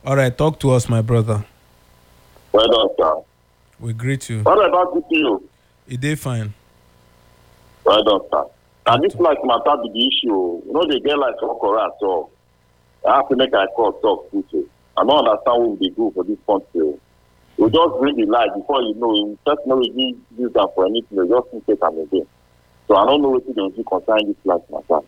All right, talk to us, my brother. Well done, sir. We greet you. What about you? It is fine. Well done, sir. And this like matter be the issue. You know, they get like so correct, so I have to make a call talk to. I don't understand what they do for this country. We just bring the light before you know, you just know we use that for anything, you just think them again. So I don't know what to do concerning this light matter.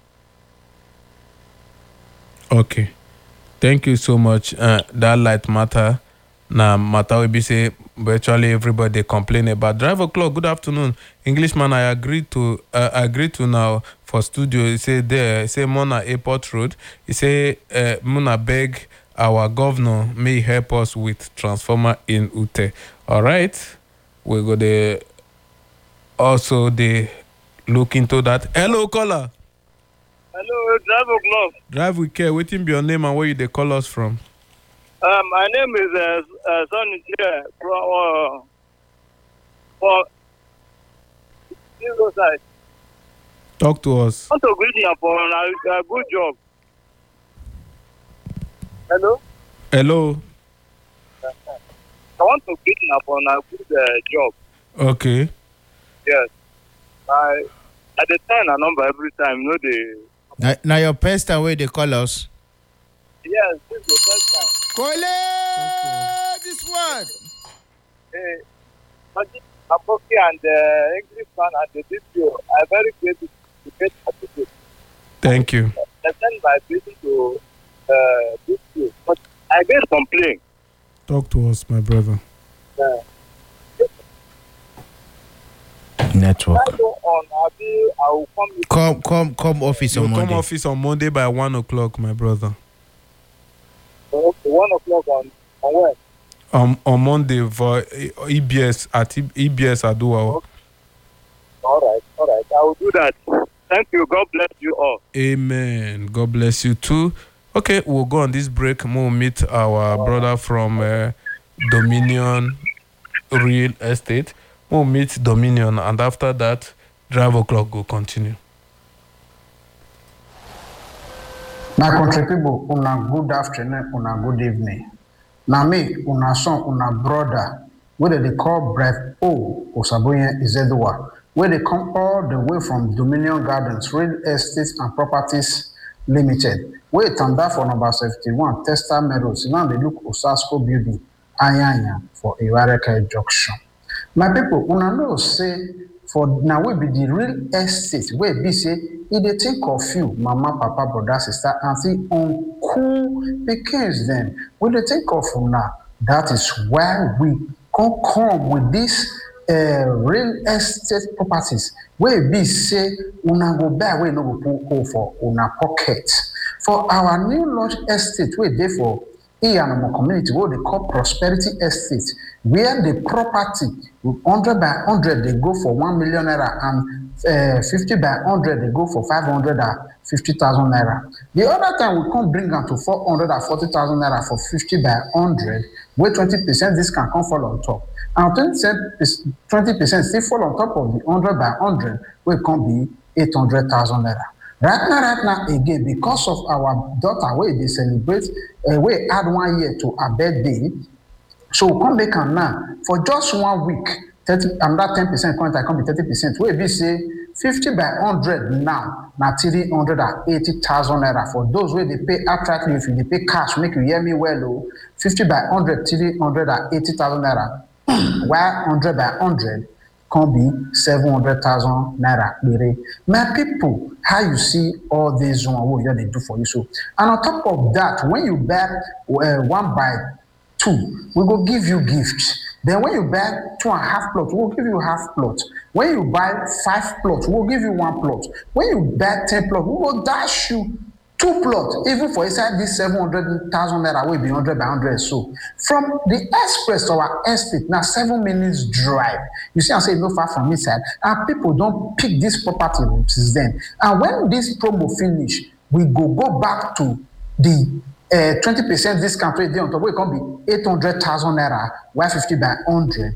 Okay. Thank you so much. That light matter. Now, matter will be say virtually everybody complain about. Drive o'clock. Good afternoon, Englishman. I agree to now for studio. He say there. He say Mona Airport Road. He say Mona beg our governor may help us with transformer in Ute. All right, we go there. Also, they look into that. Hello, caller. Hello, Drive o'clock. Drive with care. Waiting be your name and where you they call us from. My name is Sonny here from this side. Talk to us. I want to greet you for a good job. Hello? Hello. I want to greet you for a good job. Okay. Yes. I turn a number every time, you know Now your first time where they call us. Yes, this is the first time. Kole, this one. Apoki and the Englishman and the DPO are very grateful to get attitude. Thank you. I send my greeting to DPO, but I get complaint. Talk to us, my brother. Network. I will Come office on Monday. Come office on Monday by 1 o'clock, my brother. Okay, 1 o'clock on when? On Monday for EBS at EBS Aduwa. Okay. All right. I will do that. Thank you. God bless you all. Amen. God bless you too. Okay, we'll go on this break. We'll meet our brother from Dominion Real Estate. We'll meet Dominion, and after that, Drive o'clock will continue. My country people, una good afternoon, una good evening. Now me, una son, una brother, where they call Bref O Osaboyen Izedua, where they come all the way from Dominion Gardens, Real Estates and Properties Limited. Where it under for number 71, Testa Meadows, now they look Osasco Building, Ayanya for Iwareka Junction. My people, una know say for now we be the real estate where be say if they think of you, mama, papa, brother, sister, auntie, uncle, because then when they think of now, that is why we come with this real estate properties where be say una go buy we no go put for una pocket. For our new launch estate, we dey for Iyanamo community, what they call Prosperity Estate, where the property 100 by 100 they go for 1 million naira and 50 by 100 they go for 550,000 naira. The other time we come bring them to 440,000 naira for 50 by 100, where 20% discount come fall on top, and 20% still fall on top of the 100 by 100, where come be 800,000 naira. Right now, again, because of our daughter, where they celebrate, we add 1 year to her birthday, so we come make am now for just 1 week. 30, and that 10% contract come be 30%. We be say 50 by 100 now, 380,000 naira for those where they pay outrightly. If they pay cash, make you hear me well. Oh, 50 by 100, 380,000 naira. While 100 by 100. Can be 700,000 naira. My people, how you see all these what they do for you? So, and on top of that, when you buy 1 by 2, we go give you gifts. Then when you buy 2.5 plots, we'll give you half plot. When you buy 5 plots, we'll give you 1 plot. When you buy 10 plots, we will dash you 2 plots, even for inside this 700,000 naira will be 100 by 100. So from the express to our estate, now 7 minutes drive. You see, I say no far from inside, and people don't pick this property since then. And when this promo finish, we go back to the 20% discount rate on top. We can be 800,000 naira, 150 by 100.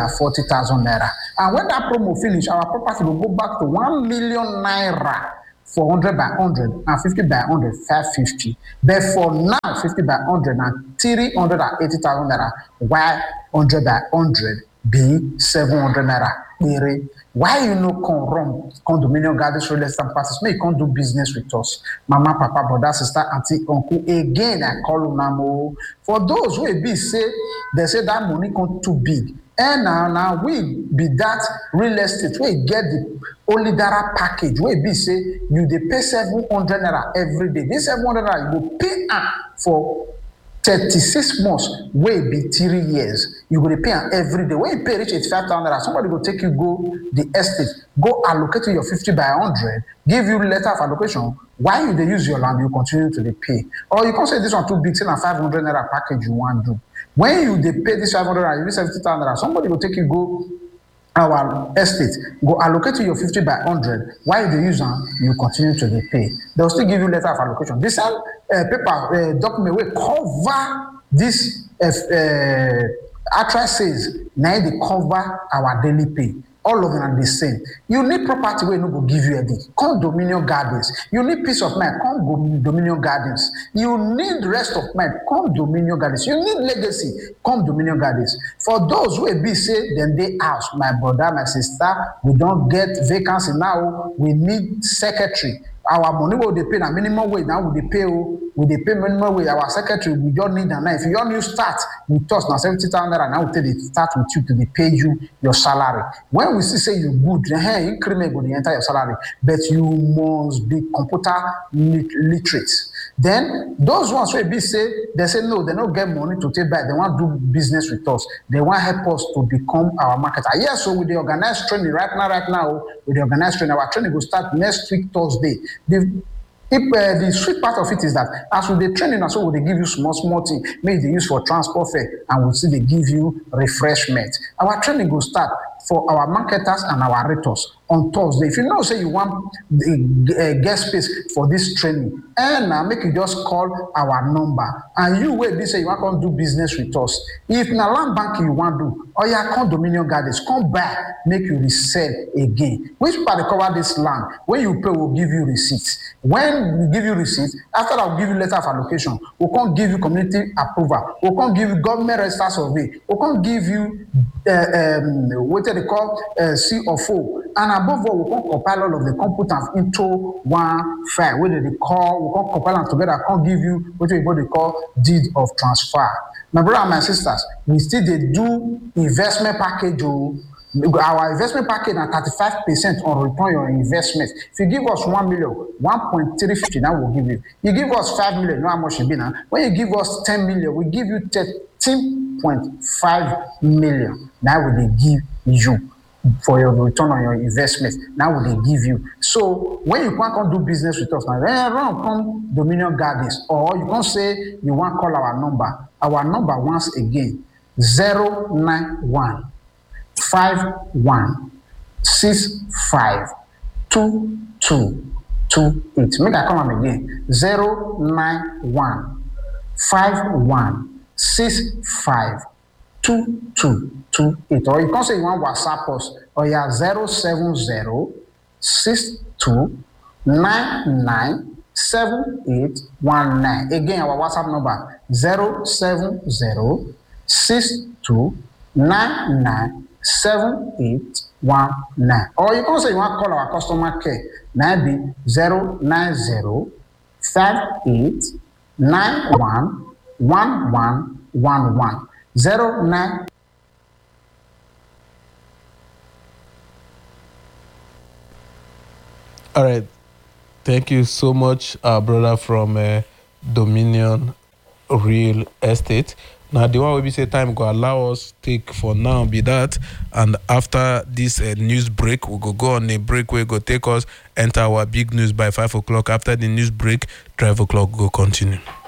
440,000 naira. And when that promo finish, our property will go back to 1 million naira for 100 by 100 and 50 by 100, 550. But for now, 50 by 100 and 380,000 naira, while 100 by 100 be 700 naira. Why you no come run condominium gardens real estate parties? May you come do business with us, mama, papa, brother, sister, auntie, uncle. Again, I call you now. For those who be say they say that money come too big. And now we be that real estate. We get the only data package. We be say you they pay 700 naira every day. This 700 naira you go pay for 36 months, wey be 3 years. You go to pay every day. When you pay reach 85,000 naira, somebody go take you go the estate, go allocate to your 50 by 100, give you letter of allocation. While you dey use your land, you continue to dey pay. Or you can say this one too big, say na 500 naira package you want do. When you dey pay this 500 naira, you need 70,000 naira, somebody go take you go our estate, go allocate to your 50 by 100. While you use them, you continue to dey pay. They will still give you letter of allocation. This paper document will cover this actual says now they cover our daily pay. All of them are the same. You need property where no go give you a day. Come Dominion Gardens. You need peace of mind. Come Dominion Gardens. You need rest of mind. Come Dominion Gardens. You need legacy. Come Dominion Gardens. For those who be say then they house, my brother, my sister, we don't get vacancy now. We need secretary. Our money will they pay na minimum wage. Now we pay minimum wage. Our secretary we don't need that. If you don't new start with us now 70,000 naira, now we take the start with you to pay you your salary. When we say you good, increment will enter your salary, but you must be computer literate. Then those ones who be say they say no, they don't get money to take back. They want to do business with us. They want help us to become our marketer. Yes, so with the organized training right now, with the organized training, our training will start next week Thursday. The sweet part of it is that as with the training, also they give you small thing, maybe they use for transport fare, and we'll see they give you refreshment. Our training will start for our marketers and our raters on Thursday. If you know, say you want a guest space for this training, and make you just call our number, and you will be say you want to come do business with us. If na land bank you want to do, or you come Dominion Gardens, come back, make you resell again. Which part they cover this land? When you pay, we'll give you receipts. When we give you receipts, after that, we'll give you letter of allocation. We'll come give you community approval. We'll come give you government register survey. We'll come give you what they call C of O. And above all, we'll come compile all of the computers into one file. What they call, we'll come compile them together. Come give you what they call deed of transfer. My brother and my sisters, we still they do investment package. Our investment package at 35% on return your investment. If you give us 1 million, 1.350 now we'll give you. You give us 5 million, you know how much it be now. When you give us 10 million, we give you 13.5 million. Now will they give you for your return on your investment. Now will they give you. So when you can't do business with us, now run come Dominion Gardens, or you can say you want to call our number. Our number once again 091 5165 2228. Make I call them again 091 5165 2228. Or you can say you want WhatsApp us, or you are 070 62 99 7819. Again, our WhatsApp number 070 62 99 7819. Or you can say you want to call our customer care. Now be 090 58 91 1111. 09. All right. Thank you so much, our brother from Dominion Real Estate. Now, the one we say time go allow us take for now be that, and after this news break, we go on a break where go take us enter our big news by 5 o'clock. After the news break, 12 o'clock go continue.